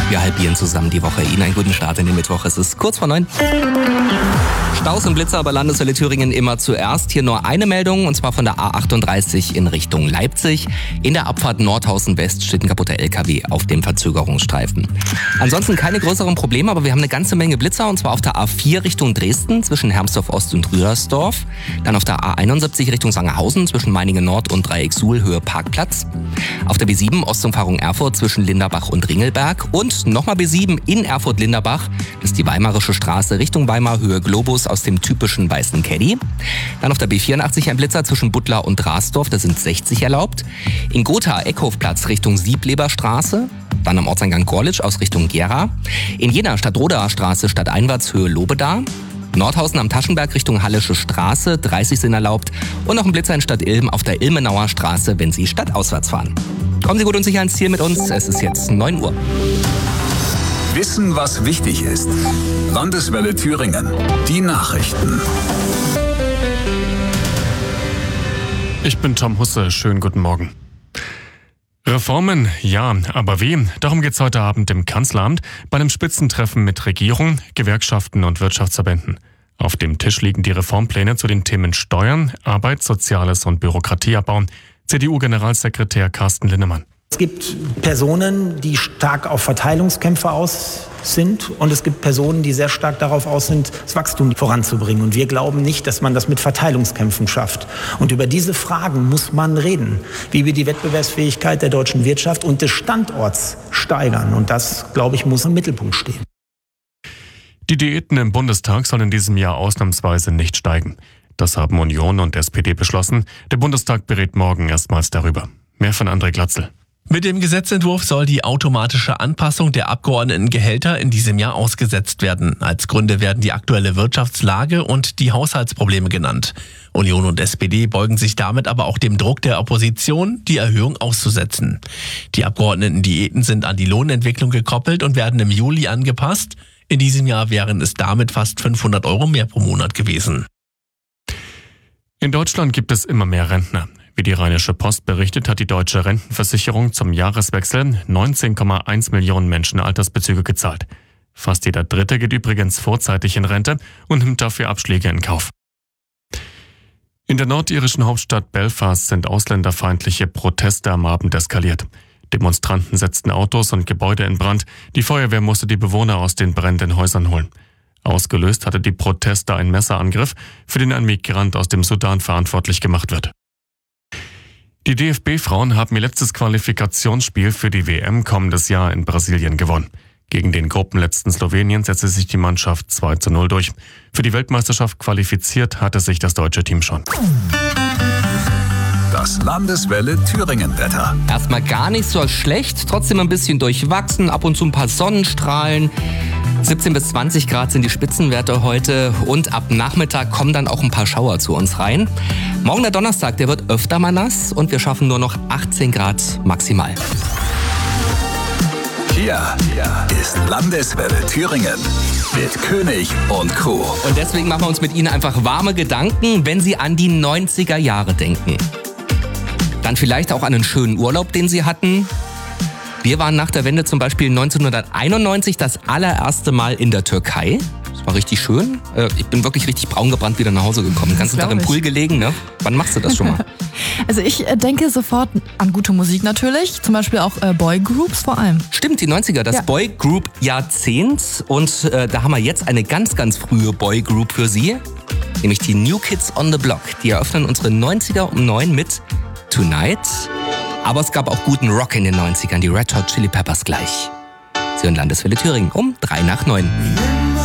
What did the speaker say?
Wir halbieren zusammen die Woche. Ihnen einen guten Start in den Mittwoch. Es ist kurz vor 9. Staus und Blitzer bei Landeswelle Thüringen immer zuerst. Hier nur eine Meldung, und zwar von der A38 in Richtung Leipzig. In der Abfahrt Nordhausen West steht ein kaputter LKW auf dem Verzögerungsstreifen. Ansonsten keine größeren Probleme, aber wir haben eine ganze Menge Blitzer, und zwar auf der A4 Richtung Dresden zwischen Hermsdorf Ost und Rüdersdorf. Dann auf der A71 Richtung Sangerhausen zwischen Meiningen Nord und Dreiecksuhl Höhe Parkplatz. Auf der B7 Ostumfahrung Erfurt zwischen Linderbach und Ringelberg. Und nochmal B7 in Erfurt-Linderbach. Das ist die Weimarische Straße Richtung Weimar Höhe Globus aus dem typischen weißen Caddy. Dann auf der B84 ein Blitzer zwischen Butler und Drasdorf, da sind 60 erlaubt. In Gotha Eckhofplatz Richtung Siebleberstraße. Dann am Ortseingang Gorlitsch aus Richtung Gera. In Jena Stadtrodaer Straße stadteinwärts Höhe Lobeda. Nordhausen am Taschenberg Richtung Hallische Straße, 30 sind erlaubt. Und noch ein Blitzer in Stadt Ilm auf der Ilmenauer Straße, wenn Sie stadtauswärts fahren. Kommen Sie gut und sicher ins Ziel mit uns. Es ist jetzt 9 Uhr. Wissen, was wichtig ist. Landeswelle Thüringen. Die Nachrichten. Ich bin Tom Husse. Schönen guten Morgen. Reformen, ja, aber wie? Darum geht's heute Abend im Kanzleramt bei einem Spitzentreffen mit Regierung, Gewerkschaften und Wirtschaftsverbänden. Auf dem Tisch liegen die Reformpläne zu den Themen Steuern, Arbeit, Soziales und Bürokratieabbau. CDU-Generalsekretär Carsten Linnemann. Es gibt Personen, die stark auf Verteilungskämpfe aus sind, und es gibt Personen, die sehr stark darauf aus sind, das Wachstum voranzubringen. Und wir glauben nicht, dass man das mit Verteilungskämpfen schafft. Und über diese Fragen muss man reden, wie wir die Wettbewerbsfähigkeit der deutschen Wirtschaft und des Standorts steigern. Und das, glaube ich, muss im Mittelpunkt stehen. Die Diäten im Bundestag sollen in diesem Jahr ausnahmsweise nicht steigen. Das haben Union und SPD beschlossen. Der Bundestag berät morgen erstmals darüber. Mehr von André Glatzel. Mit dem Gesetzentwurf soll die automatische Anpassung der Abgeordnetengehälter in diesem Jahr ausgesetzt werden. Als Gründe werden die aktuelle Wirtschaftslage und die Haushaltsprobleme genannt. Union und SPD beugen sich damit aber auch dem Druck der Opposition, die Erhöhung auszusetzen. Die Abgeordnetendiäten sind an die Lohnentwicklung gekoppelt und werden im Juli angepasst. In diesem Jahr wären es damit fast 500 € mehr pro Monat gewesen. In Deutschland gibt es immer mehr Rentner. Wie die Rheinische Post berichtet, hat die Deutsche Rentenversicherung zum Jahreswechsel 19,1 Millionen Menschen Altersbezüge gezahlt. Fast jeder Dritte geht übrigens vorzeitig in Rente und nimmt dafür Abschläge in Kauf. In der nordirischen Hauptstadt Belfast sind ausländerfeindliche Proteste am Abend eskaliert. Demonstranten setzten Autos und Gebäude in Brand. Die Feuerwehr musste die Bewohner aus den brennenden Häusern holen. Ausgelöst hatte die Proteste ein Messerangriff, für den ein Migrant aus dem Sudan verantwortlich gemacht wird. Die DFB-Frauen haben ihr letztes Qualifikationsspiel für die WM kommendes Jahr in Brasilien gewonnen. Gegen den Gruppenletzten Slowenien setzte sich die Mannschaft 2:0 durch. Für die Weltmeisterschaft qualifiziert hatte sich das deutsche Team schon. Das Landeswelle Thüringen-Wetter. Erstmal gar nicht so schlecht, trotzdem ein bisschen durchwachsen, ab und zu ein paar Sonnenstrahlen. 17 bis 20 Grad sind die Spitzenwerte heute, und ab Nachmittag kommen dann auch ein paar Schauer zu uns rein. Morgen der Donnerstag, der wird öfter mal nass, und wir schaffen nur noch 18 Grad maximal. Hier ist Landeswelle Thüringen mit König und Co. Und deswegen machen wir uns mit Ihnen einfach warme Gedanken, wenn Sie an die 90er Jahre denken. Dann vielleicht auch an einen schönen Urlaub, den Sie hatten. Wir waren nach der Wende zum Beispiel 1991 das allererste Mal in der Türkei. Das war richtig schön. Ich bin wirklich richtig braun gebrannt wieder nach Hause gekommen. Den ganzen Tag im Pool gelegen, ne? Wann machst du das schon mal? Also ich denke sofort an gute Musik natürlich, zum Beispiel auch Boygroups vor allem. Stimmt, die 90er, das Boygroup-Jahrzehnt. Und da haben wir jetzt eine ganz, ganz frühe Boygroup für Sie, nämlich die New Kids on the Block. Die eröffnen unsere 90er um 9 mit Tonight. Aber es gab auch guten Rock in den 90ern, die Red Hot Chili Peppers gleich. Sie hören Landeswelle Thüringen um 8:03.